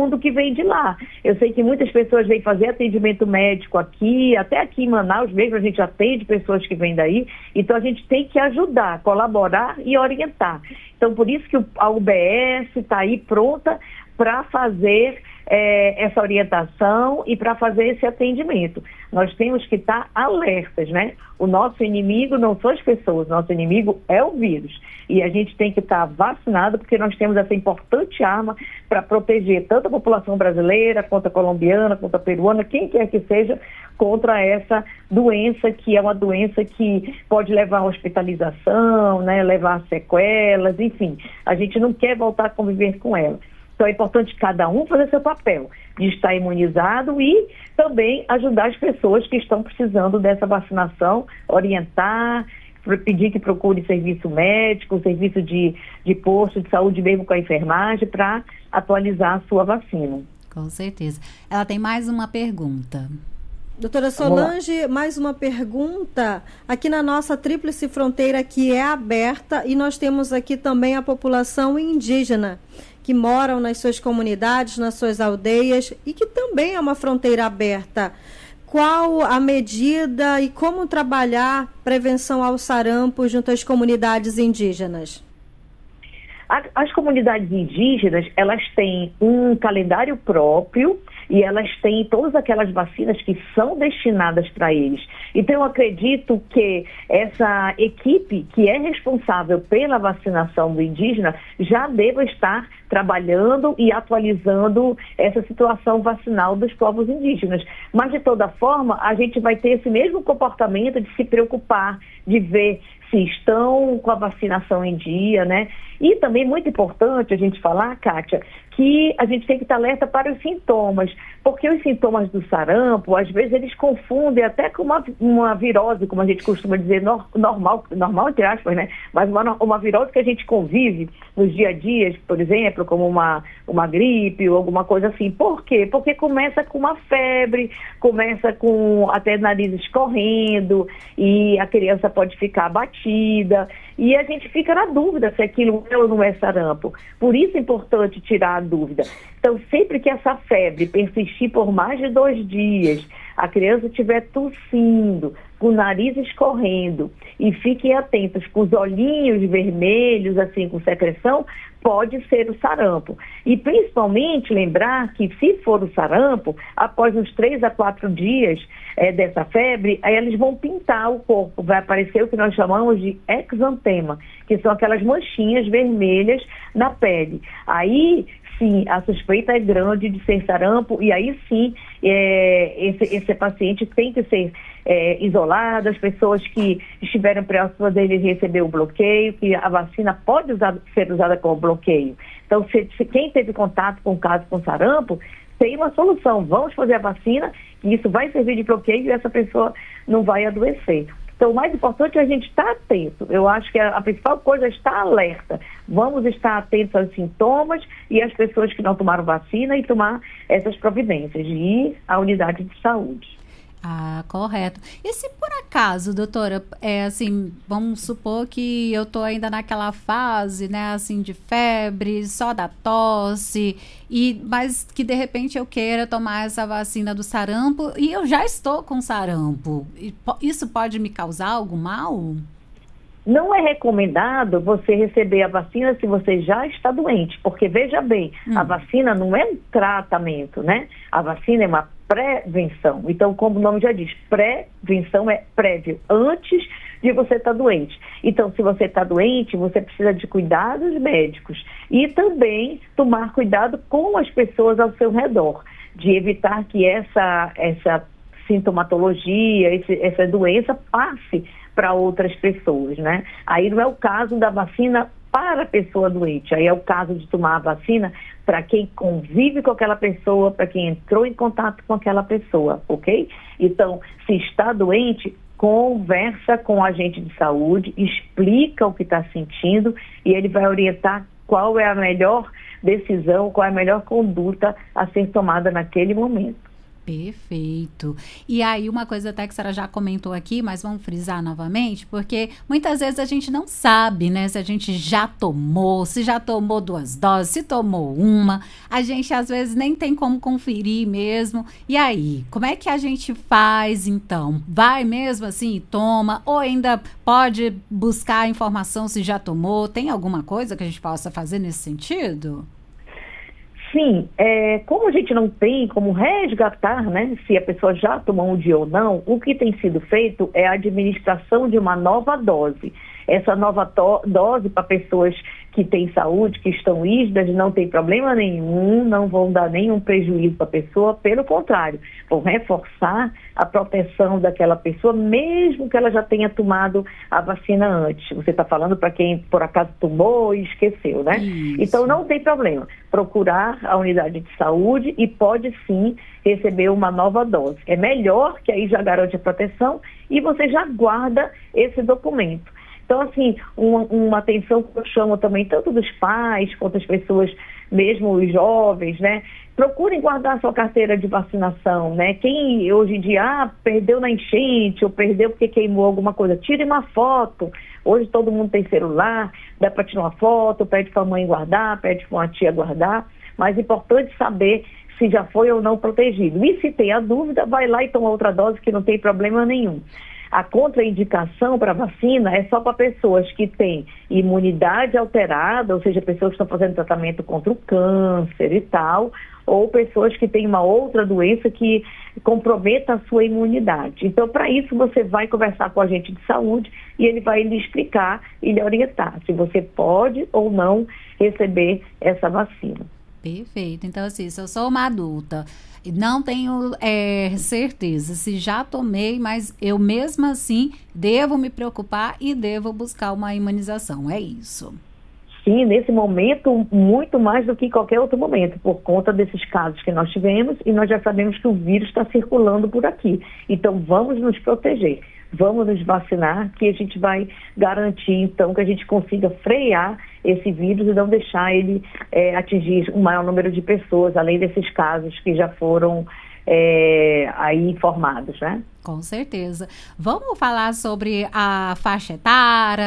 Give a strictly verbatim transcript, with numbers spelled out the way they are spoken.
mundo que vem de lá. Eu sei que muitas pessoas vêm fazer atendimento médico aqui, até aqui em Manaus mesmo a gente atende pessoas que vêm daí, então a gente tem que ajudar, colaborar e orientar. Então por isso que a U B S está aí pronta para fazer é, essa orientação e para fazer esse atendimento. Nós temos que estar alertas, né? O nosso inimigo não são as pessoas, nosso inimigo é o vírus. E a gente tem que estar vacinado porque nós temos essa importante arma para proteger tanto a população brasileira, quanto a colombiana, quanto a peruana, quem quer que seja, contra essa doença, que é uma doença que pode levar a hospitalização, né? Levar a sequelas, enfim. A gente não quer voltar a conviver com ela. Então é importante cada um fazer seu papel de estar imunizado e também ajudar as pessoas que estão precisando dessa vacinação, orientar, pedir que procure serviço médico, serviço de, de posto de saúde mesmo com a enfermagem para atualizar a sua vacina. Com certeza. Ela tem mais uma pergunta. Doutora Solange, mais uma pergunta. Aqui na nossa tríplice fronteira que é aberta e nós temos aqui também a população indígena que moram nas suas comunidades, nas suas aldeias e que também é uma fronteira aberta. Qual a medida e como trabalhar prevenção ao sarampo junto às comunidades indígenas? As comunidades indígenas, elas têm um calendário próprio e elas têm todas aquelas vacinas que são destinadas para eles. Então, eu acredito que essa equipe que é responsável pela vacinação do indígena já deva estar trabalhando e atualizando essa situação vacinal dos povos indígenas. Mas, de toda forma, a gente vai ter esse mesmo comportamento de se preocupar, de ver se estão com a vacinação em dia, né? E também muito importante a gente falar, Kátia, que a gente tem que estar alerta para os sintomas, porque os sintomas do sarampo, às vezes eles confundem até com uma, uma virose, como a gente costuma dizer, no, normal, normal entre aspas, né? Mas uma, uma virose que a gente convive nos dia a dias, por exemplo, como uma, uma gripe ou alguma coisa assim. Por quê? Porque começa com uma febre, começa com até nariz escorrendo e a criança pode ficar abatida e a gente fica na dúvida se aquilo é ou não é sarampo. Por isso é importante tirar a dúvida. Então, sempre que essa febre persistir por mais de dois dias, a criança estiver tossindo, com o nariz escorrendo, e fiquem atentos com os olhinhos vermelhos, assim, com secreção, pode ser o sarampo. E principalmente lembrar que se for o sarampo, após uns três a quatro dias é, dessa febre, aí eles vão pintar o corpo, vai aparecer o que nós chamamos de exantema, que são aquelas manchinhas vermelhas na pele. Aí sim, a suspeita é grande de ser sarampo e aí sim é, esse, esse paciente tem que ser é, isolado, as pessoas que estiveram próximas dele receber o bloqueio, que a vacina pode usar, ser usada como bloqueio. Então, se, se quem teve contato com o caso com sarampo, tem uma solução, vamos fazer a vacina, que isso vai servir de bloqueio e essa pessoa não vai adoecer. Então, o mais importante é a gente estar atento. Eu acho que a, a principal coisa é estar alerta. Vamos estar atentos aos sintomas e às pessoas que não tomaram vacina e tomar essas providências de ir à unidade de saúde. Ah, correto. E se por acaso, doutora, é assim, vamos supor que eu tô ainda naquela fase, né, assim, de febre, só da tosse, e, mas que de repente eu queira tomar essa vacina do sarampo e eu já estou com sarampo, isso pode me causar algum mal? Não é recomendado você receber a vacina se você já está doente, porque veja bem, hum. a vacina não é um tratamento, né? A vacina é uma prevenção. Então, como o nome já diz, prevenção é prévio, antes de você estar doente. Então, se você está doente, você precisa de cuidados médicos e também tomar cuidado com as pessoas ao seu redor, de evitar que essa, essa sintomatologia, esse, essa doença passe para outras pessoas, né? Aí não é o caso da vacina para a pessoa doente, aí é o caso de tomar a vacina para quem convive com aquela pessoa, para quem entrou em contato com aquela pessoa, ok? Então, se está doente, conversa com o agente de saúde, explica o que está sentindo e ele vai orientar qual é a melhor decisão, qual é a melhor conduta a ser tomada naquele momento. Perfeito. E aí, uma coisa até que a senhora já comentou aqui, mas vamos frisar novamente, porque muitas vezes a gente não sabe, né, se a gente já tomou, se já tomou duas doses, se tomou uma, a gente às vezes nem tem como conferir mesmo. E aí, como é que a gente faz então? Vai mesmo assim e toma, ou ainda pode buscar informação se já tomou? Tem alguma coisa que a gente possa fazer nesse sentido? Sim, é, como a gente não tem como resgatar, né, se a pessoa já tomou um dia ou não, o que tem sido feito é a administração de uma nova dose. Essa nova dose para pessoas que têm saúde, que estão rígidas, não tem problema nenhum, não vão dar nenhum prejuízo para a pessoa, pelo contrário, vão reforçar a proteção daquela pessoa, mesmo que ela já tenha tomado a vacina antes. Você está falando para quem, por acaso, tomou e esqueceu, né? Isso. Então, não tem problema. Procurar a unidade de saúde e pode, sim, receber uma nova dose. É melhor, que aí já garante a proteção e você já guarda esse documento. Então, assim, uma, uma atenção que eu chamo também, tanto dos pais quanto as pessoas, mesmo os jovens, né? Procurem guardar sua carteira de vacinação, né? Quem hoje em dia, ah, perdeu na enchente ou perdeu porque queimou alguma coisa, tire uma foto. Hoje todo mundo tem celular, dá para tirar uma foto, pede para a mãe guardar, pede para uma tia guardar. Mas é importante saber se já foi ou não protegido. E se tem a dúvida, vai lá e toma outra dose que não tem problema nenhum. A contraindicação para a vacina é só para pessoas que têm imunidade alterada, ou seja, pessoas que estão fazendo tratamento contra o câncer e tal, ou pessoas que têm uma outra doença que comprometa a sua imunidade. Então, para isso, você vai conversar com o agente de saúde e ele vai lhe explicar e lhe orientar se você pode ou não receber essa vacina. Perfeito. Então, assim, se eu sou uma adulta e não tenho é, certeza se já tomei, mas eu mesmo assim devo me preocupar e devo buscar uma imunização. É isso. Sim, nesse momento, muito mais do que qualquer outro momento, por conta desses casos que nós tivemos, e nós já sabemos que o vírus está circulando por aqui. Então, vamos nos proteger, vamos nos vacinar, que a gente vai garantir, então, que a gente consiga frear esse vírus e não deixar ele é, atingir um maior número de pessoas, além desses casos que já foram é, aí informados, né? Com certeza. Vamos falar sobre a faixa etária,